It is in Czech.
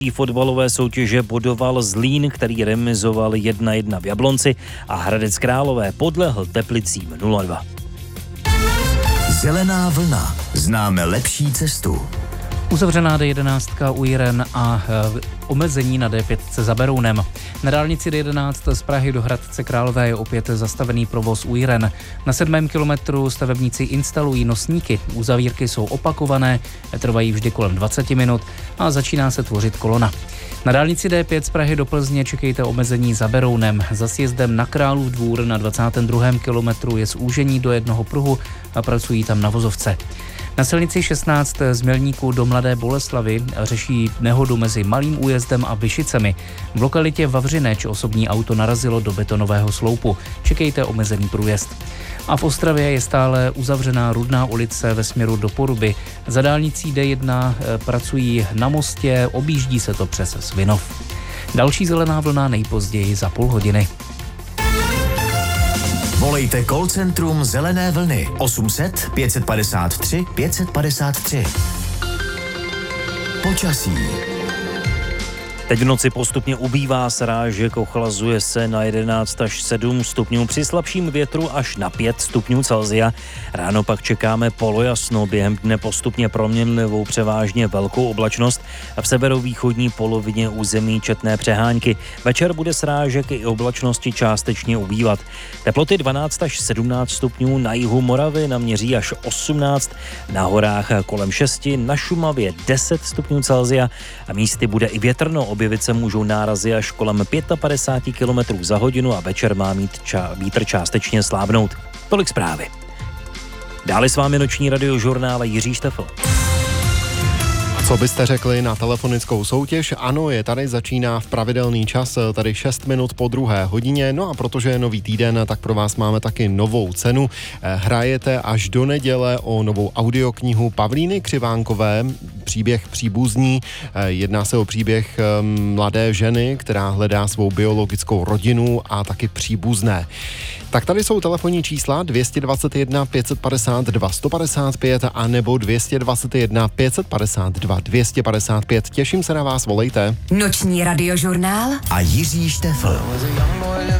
Fotbalové soutěže bodoval Zlín, který remizoval 1-1 v Jablonci a Hradec Králové podlehl Teplicím 0-2. Zelená vlna. Známe lepší cestu. Uzavřená D11 u Jiren a omezení na D5 za Berounem. Na dálnici D11 z Prahy do Hradce Králové je opět zastavený provoz u Jiren. Na 7. kilometru stavebníci instalují nosníky. Uzavírky jsou opakované, trvají vždy kolem 20 minut a začíná se tvořit kolona. Na dálnici D5 z Prahy do Plzně čekejte omezení za Berounem. Za sjezdem na Králův Dvůr na 22. kilometru je zúžení do jednoho pruhu a pracují tam na vozovce. Na silnici 16 z Mělníku do Mladé Boleslavi řeší nehodu mezi Malým Újezdem a Vyšicemi. V lokalitě Vavřineč osobní auto narazilo do betonového sloupu. Čekejte omezený průjezd. A v Ostravě je stále uzavřená Rudná ulice ve směru do Poruby. Za dálnicí D1 pracují na mostě, objíždí se to přes Svinov. Další zelená vlna nejpozději za půl hodiny. Volejte call centrum Zelené vlny 800 553 553. Počasí. Teď v noci postupně ubývá srážek, ochlazuje se na 11 až 7 stupňů při slabším větru až na 5 stupňů Celsia. Ráno pak čekáme polojasno, během dne postupně proměnlivou převážně velkou oblačnost a v severovýchodní polovině území četné přehánky. Večer bude srážek i oblačnosti částečně ubývat. Teploty 12 až 17 stupňů, na jihu Moravy naměří až 18, na horách kolem 6, na Šumavě 10 stupňů Celsia a místy bude i větrno. Objevit se můžou nárazy až kolem 55 km za hodinu a večer má mít vítr částečně slábnout. Tolik zprávy. Dále s vámi noční radiožurnál Jiří Štefl. Co byste řekli na telefonickou soutěž? Ano, je tady, začíná v pravidelný čas, tady 6 minut po 2 hodině, no a protože je nový týden, tak pro vás máme taky novou cenu. Hrajete až do neděle o novou audioknihu Pavlíny Křivánkové, Příběh příbuzní. Jedná se o příběh mladé ženy, která hledá svou biologickou rodinu a taky příbuzné. Tak tady jsou telefonní čísla 221 552 155 a nebo 221 552 255. Těším se na vás, volejte. Noční radiožurnál a Jiří Štefl.